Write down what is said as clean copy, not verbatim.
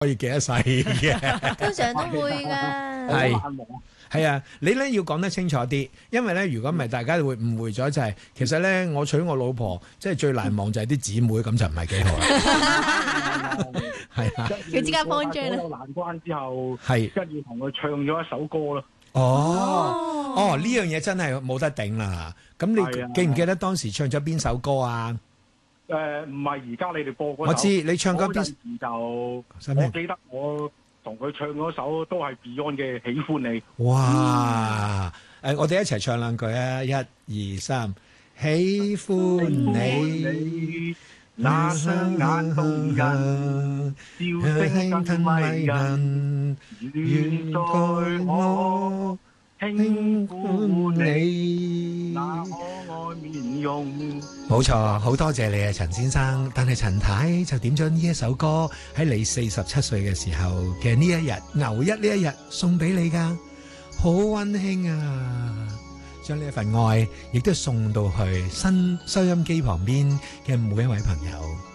可以記得晒嘅。 通常都會㗎。 係好難忘。 係啊，你咧要講得清楚啲，因為咧如果唔係，大家會誤會咗就係、其實咧我娶我老婆，即係最難忘就係啲姊妹，咁就唔係幾好啦。係啊， 佢即刻慌張啦過咗難關之後， 係跟住同佢唱咗一首歌咯。 哦，呢樣嘢真係冇得頂啦。咁係啊你記唔記得當時唱咗邊首歌啊？ 唔係而家你哋播嗰首。 我知你唱嗰邊嗰陣時就， 首咩我記得我同佢唱嗰首都係 Beyond 嘅《喜歡你》。 哇！我哋一齊唱兩句啊！一、二、三，喜歡你， 那雙眼動人，笑聲更迷人，願在我輕撫你，那可愛面容。 冇錯，好多謝你啊，陳先生。但係陳太就點咗呢一首歌喺你47歲嘅時候嘅呢一日，牛一呢一日送俾你㗎，好溫馨啊！將呢一份愛亦都送到去新收音機旁邊嘅每一位朋友。